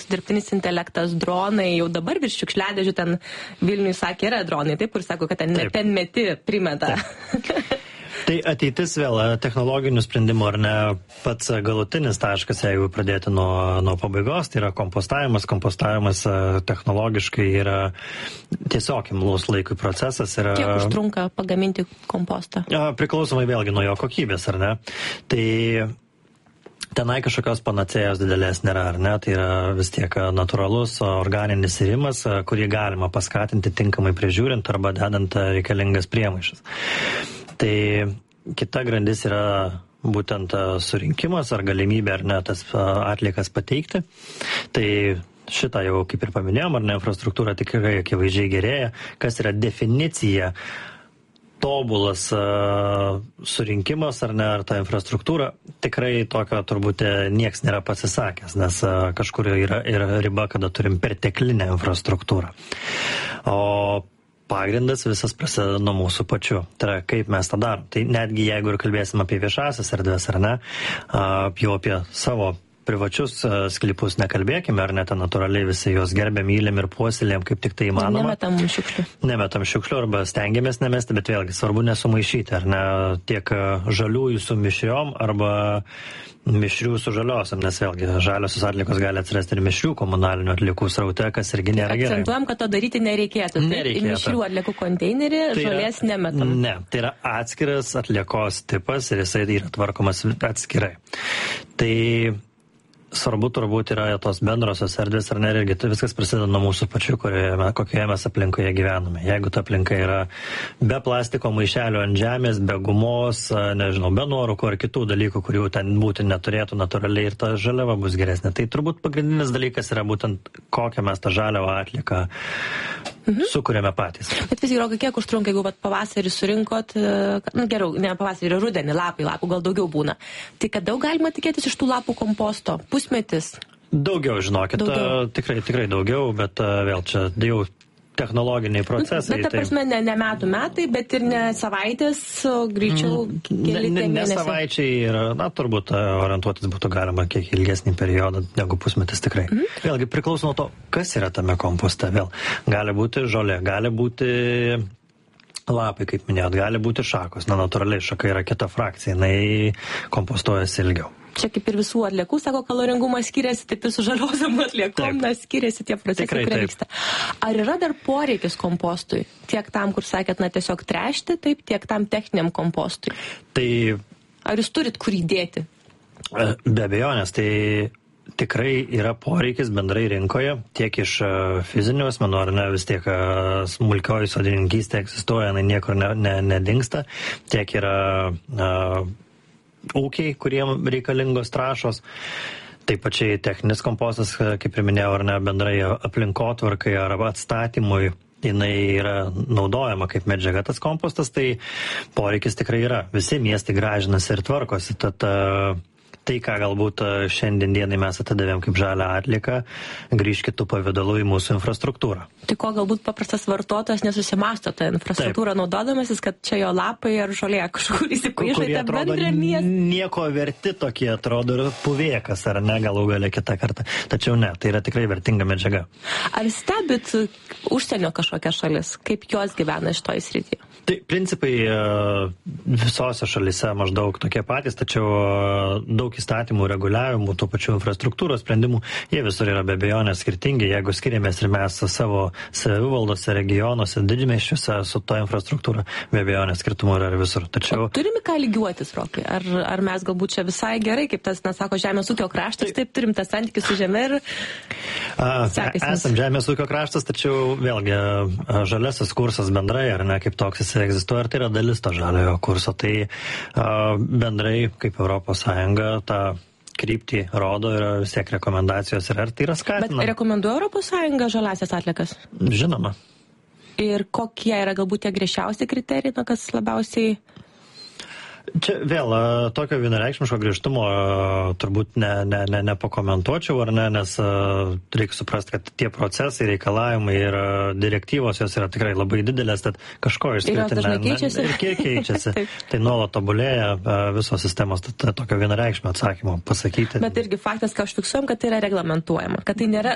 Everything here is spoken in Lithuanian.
keičiasi dirbtinis intelektas, dronai, jau dabar virš šiukšliadėžių ten Vilniui sakė, yra dronai, taip, kur sako, kad ten meti primeta. Tai ateitis vėl technologinių sprendimų, ar ne, pats galutinis taškas, jeigu pradėti nuo pabaigos, tai yra kompostavimas. Kompostavimas technologiškai yra tiesiog imlus laikui procesas. Kiek užtrunka pagaminti kompostą? Priklausomai vėlgi nuo jo kokybės, ar ne. Tai tenai kažkokios panacėjos didelės nėra, ar ne? Tai yra vis tiek natūralus organinis irimas, kurį galima paskatinti tinkamai prižiūrint arba dedant reikalingas priemaišas. Tai kita grandis yra būtent surinkimas ar galimybė ar ne tas atliekas pateikti. Tai šitą jau kaip ir paminėjom, ar ne, infrastruktūra tikrai akivaizdžiai gerėja. Kas yra definicija tobulas surinkimas ar ne, ar ta infrastruktūra, tikrai tokio turbūt nieks nėra pasisakęs, nes kažkur yra riba, kada turim perteklinę infrastruktūrą. O pagrindas visas prasideda nuo mūsų pačių. Tai yra, kaip mes tą darom. Tai netgi jeigu ir kalbėsim apie viešasias erdves, ar ne, jau apie savo privačius sklypus nekalbėkime, ar ne, ten natūraliai visi juos gerbėm, mylim ir puoselėm, kaip tik tai įmanoma. Nemetam šiukšlių arba stengiamės nemesti, bet vėlgi svarbu nesumaišyti, ar ne, tiek žaliųjų su mišriom arba mišrių su žaliosiam, nes vėlgi žaliosios atliekos gali atsirasti ir mišrių komunalinių atliekų sraute, kas irgi nėra gerai. Akcentuojam, kad to daryti nereikėtų. Nereikėtų. Mišrių atliekų konteinerį žolės nemetam. Ne, tai yra atskiras atliekos tipas ir jisai yra tvarkomas atskirai. Tai svarbu turbūt yra tos bendrosios erdvės, ar ne, irgi tai viskas prasideda nuo mūsų pačių, kokioje mes aplinkoje gyvename. Jeigu ta aplinka yra be plastiko maišelio ant žemės, be gumos, nežinau, be nuorūkų ar kitų dalykų, kurių ten būti neturėtų natūraliai ir ta žaliava bus geresnė. Tai turbūt pagrindinis dalykas yra būtent kokią mes tą žaliavą atlieką sukuriame patys. Bet vis gerokai kiek užtrunka, jeigu pavasarį surinkot, geriau, ne pavasarį, rudenį, lapų gal daugiau būna. Tai kad daug galima tikėtis iš tų lapų komposto? Pusmetis? Daugiau, žinokit, tikrai daugiau, bet vėl čia jau technologiniai procesai. Bet ta prasme, ne metai, bet ir ne savaitės, o greičiau keli mėnesiai. Ne savaičiai ir, turbūt orientuotis būtų galima kiek ilgesnį periodą negu pusmetis tikrai. Vėlgi priklauso nuo to, kas yra tame komposte. Vėl gali būti žolė, gali būti lapai, kaip minėjot, gali būti šakos. Natūraliai šaka yra kita frakcija, jinai kompostuojasi ilgiau. Čia kaip ir visų atliekų, sako, kaloringumas skiriasi, taip ir su žaliosiom atliekom, skiriasi tie procesai, kurie vyksta. Ar yra dar poreikis kompostui? Tiek tam, kur sakėt, tiesiog tręšti, taip, tiek tam techniniam kompostui? Tai ar jūs turit kur įdėti? Be abejonės, tai tikrai yra poreikis bendrai rinkoje, tiek iš fizinių asmenų, ar ne, vis tiek smulkioji sodininkystė egzistuoja, jinai niekur nedingsta, tiek yra ūkiai, kuriem reikalingos trąšos. Taip pačiai techninis kompostas, kaip ir minėjau, ar ne, bendrai aplinkotvarkai arba atstatymui, jinai yra naudojama kaip medžiaga tas kompostas, tai poreikis tikrai yra. Visi miestai gražinasi ir tvarkosi, tad tai, ką galbūt šiandien dienai mes atidavėm kaip žalią atlieką, grįž kitų pavydalų į mūsų infrastruktūrą. Tai ko galbūt paprastas vartotojas nesusimasto tą infrastruktūrą naudodamasis, kad čia jo lapai ar žolė kažkur įsipaišote bendrą miestą? Nieko verti tokie atrodo ir puvėkas, ar ne, galų gale kitą kartą. Tačiau ne, tai yra tikrai vertinga medžiaga. Ar stebit užsienio kažkokias šalis? Kaip jos gyvena šitoj srityje? Tai principai visose šalise maždaug tokie patys, tačiau daug įstatymų, reguliavimų, tų pačių infrastruktūros sprendimų, jie visur yra be abejonės skirtingi. Jeigu skiriamės ir mes savo savivaldose, regionuose, didmiesčiuose su to infrastruktūra, be abejonės skirtumų yra ir visur. Tačiau turime ką lygiuotis, Rokai? Ar mes galbūt čia visai gerai, kaip tas, sako, žemės ūkio kraštas, taip turim tą santykį su žeme ir esam žemės ūkio kraštas, tačiau vėlgi žaliasis kursas bendrai, ar ne, kaip toks jis egzistuoja, ir tai yra dalis to žaliojo kurso. Tai bendrai, kaip Europos Sąjunga, tą kryptį rodo ir vis tiek rekomendacijos yra, ir tai yra skatinama. Bet rekomenduoja Europos Sąjunga žaliasias atliekas? Žinoma. Ir kokie yra galbūt tie griežčiausi kriterijai, kas labiausiai... Čia vėl tokio vienareikšmiško griežtumo turbūt nepakomentuočiau, ar ne, nes reikia suprasti, kad tie procesai, reikalavimai ir direktyvos jos yra tikrai labai didelės, tad kažko išskirti ir kiek keičiasi. Tai nuolat tobulėja visos sistemos, tad tokio vienareikšmio atsakymo pasakyti. Bet irgi faktas, ką užfiksuojam, kad tai yra reglamentuojama, kad tai nėra